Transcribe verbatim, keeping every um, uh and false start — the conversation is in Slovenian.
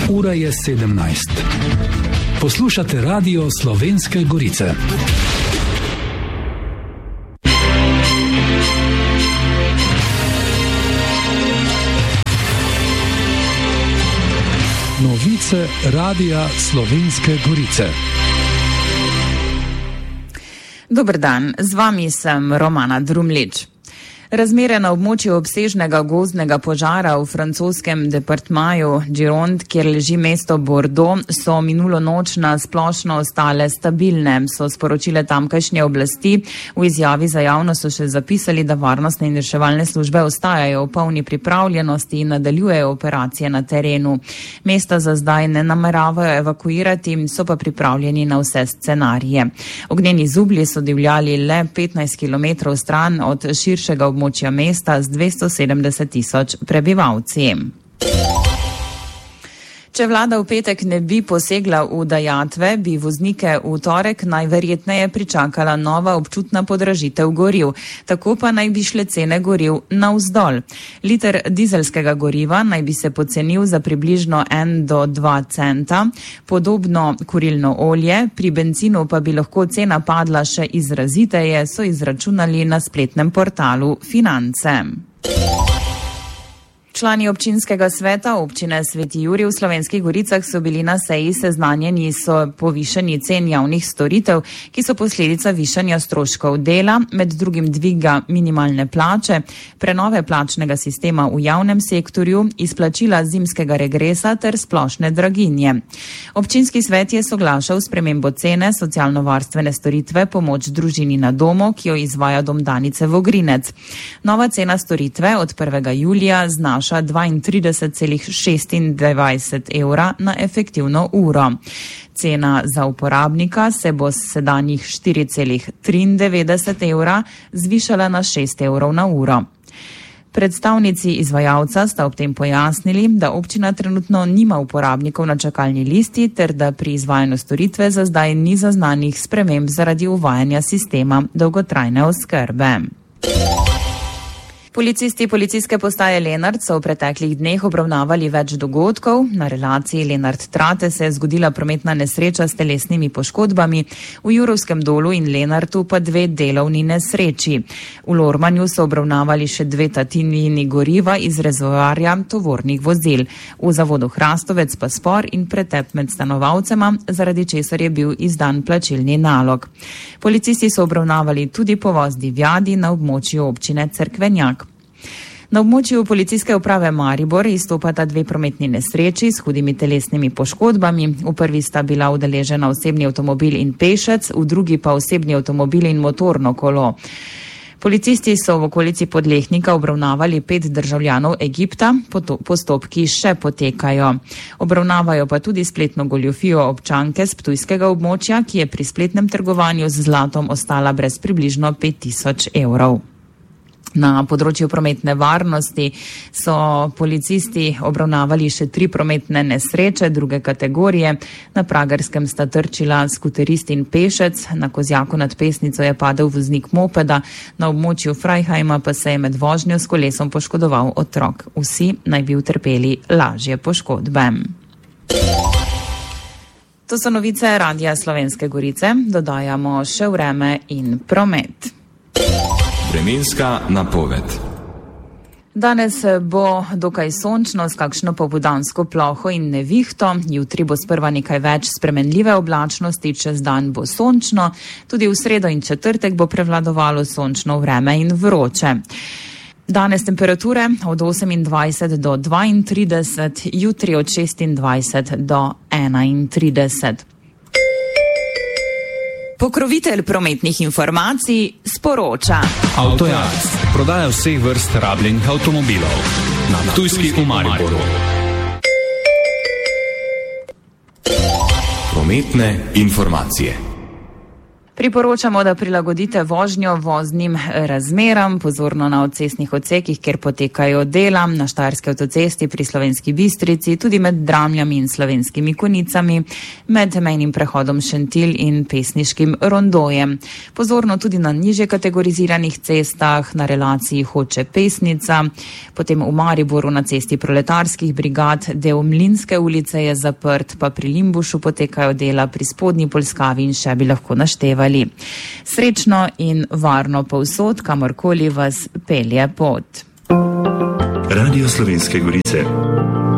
Ura je sedemnajst. Poslušate Radio Slovenske Gorice. Novice Radia Slovenske Gorice. Dober dan, z vami sem Romana Drumlič. Razmere na območju obsežnega gozdnega požara v francoskem departmaju Gironde, kjer leži mesto Bordeaux, so minulo noč na splošno ostale stabilne, so sporočile tamkajšnje oblasti. V izjavi za javnost so še zapisali, da varnostne in reševalne službe ostajajo v polni pripravljenosti in nadaljujejo operacije na terenu. Mesta za zdaj ne nameravajo evakuirati, so pa pripravljeni na vse scenarije. Ognjeni zublji so divjali le petnajst kilometrov stran od širšega območja območja mesta z dvesto sedemdeset tisoč prebivalci. Če vlada v petek ne bi posegla v dajatve, bi voznike v torek najverjetneje pričakala nova občutna podražitev goriv. Tako pa naj bi šle cene goriv navzdol. Liter dizelskega goriva naj bi se pocenil za približno en do dva centa, podobno kurilno olje, pri bencinu pa bi lahko cena padla še izraziteje, so izračunali na spletnem portalu Finance. Člani občinskega sveta občine Sveti Jurij v Slovenskih Goricah so bili na seji seznanjeni s povišanji cen javnih storitev, ki so posledica višanja stroškov dela, med drugim dviga minimalne plače, prenove plačnega sistema v javnem sektorju, izplačila zimskega regresa ter splošne draginje. Občinski svet je soglašal spremembo cene socialno-varstvene storitve pomoč družini na domu, ki jo izvaja Dom Danice Vogrinec. Nova cena storitve od prvega julija znaša dvaintrideset celih šestindvajset evra na efektivno uro. Cena za uporabnika se bo s sedanjih štiri celih triindevetdeset evra zvišala na šest evrov na uro. Predstavnici izvajalca sta ob tem pojasnili, da občina trenutno nima uporabnikov na čakalni listi ter da pri izvajanju storitve za zdaj ni zaznanih sprememb zaradi uvajanja sistema dolgotrajne oskrbe. Policisti policijske postaje Lenart so v preteklih dneh obravnavali več dogodkov. Na relaciji Lenart-Trate se je zgodila prometna nesreča s telesnimi poškodbami, v Jurovskem dolu in Lenartu pa dve delovni nesreči. V Lormanju so obravnavali še dve tatinjini goriva iz rezervoarja tovornih vozil. V zavodu Hrastovec pa spor in pretep med stanovalcema, zaradi česar je bil izdan plačilni nalog. Policisti so obravnavali tudi povoz divjadi na območju občine Cerkvenjak. Na območju policijske uprave Maribor izstopata dve prometni nesreči s hudimi telesnimi poškodbami. V prvi sta bila udeležena osebni avtomobil in pešec, v drugi pa osebni avtomobil in motorno kolo. Policisti so v okolici Podlehnika obravnavali pet državljanov Egipta, postopki še potekajo. Obravnavajo pa tudi spletno goljufijo občanke s ptujskega območja, ki je pri spletnem trgovanju z zlatom ostala brez približno pet tisoč evrov. Na področju prometne varnosti so policisti obravnavali še tri prometne nesreče druge kategorije. Na Pragerskem sta trčila skuterist in pešec, na Kozjaku nad Pesnico je padel voznik mopeda, na območju Freihajma pa se je med vožnjo s kolesom poškodoval otrok. Vsi naj bi utrpeli lažje poškodbe. To so novice Radia Slovenske Gorice, dodajamo še vreme in promet. Vremenska napoved. Danes bo dokaj sončno s kakšno popoldansko ploho in nevihto. Jutri bo sprva nekaj več spremenljive oblačnosti, čez dan bo sončno. Tudi v sredo in četrtek bo prevladovalo sončno vreme in vroče. Danes temperature od osemindvajset do dvaintrideset, jutri od šestindvajset do enaintrideset. Pokrovitelj prometnih informacij sporoča. Avtojaz, prodaja vseh vrst rabljenih avtomobilov. Na Ptujski v Mariboru. Prometne informacije. Priporočamo, da prilagodite vožnjo voznim razmeram, pozorno na odcestnih odsekih, kjer potekajo dela, na Štajerski avtocesti pri Slovenski Bistrici, tudi med Dramljami in Slovenskimi Konicami, med mejnim prehodom Šentilj in Pesniškim rondojem. Pozorno tudi na nižje kategoriziranih cestah, na relaciji Hoče-Pesnica, potem v Mariboru na cesti Proletarskih brigad, del Mlinske ulice je zaprt, pa pri Limbušu potekajo dela pri Spodnji Polskavi in še bi lahko naštevali. Srečno in varno povsod, kamorkoli vas pelje pot. Radio Slovenske Gorice.